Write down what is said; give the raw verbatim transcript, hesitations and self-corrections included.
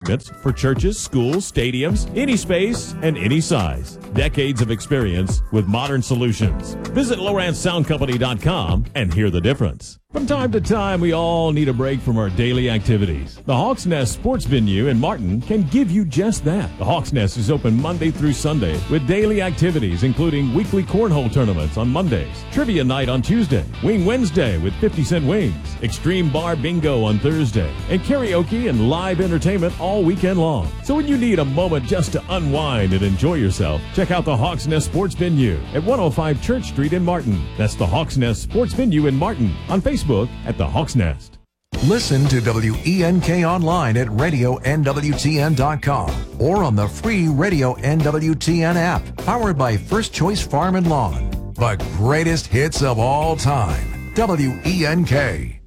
equipment for churches, schools, stadiums, any space and any size. Decades of experience with modern solutions. Visit Lowrance Sound Company dot com and hear the difference. From time to time, we all need a break from our daily activities. The Hawks Nest Sports Venue in Martin can give you just that. The Hawks Nest is open Monday through Sunday with daily activities including weekly cornhole tournaments on Mondays, trivia night on Tuesday, Wing Wednesday with fifty cent wings, extreme bar bingo on Thursday, and karaoke and live entertainment all weekend long. So when you need a moment just to unwind and enjoy yourself, check out the Hawks Nest Sports Venue at one oh five Church Street in Martin. That's the Hawks Nest Sports Venue in Martin on Facebook at the Hawks Nest. Listen to W E N K online at radio N W T N dot com or on the free Radio N W T N app, powered by First Choice Farm and Lawn. The greatest hits of all time. W E N K.